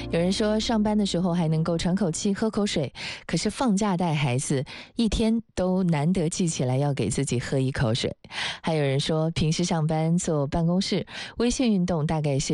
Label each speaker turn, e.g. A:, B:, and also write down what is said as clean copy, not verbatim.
A: 有人说上班的时候还能够喘口气喝口水，可是放假带孩子一天都难得记起来要给自己喝一口水。还有人说平时上班坐办公室，微信运动大概是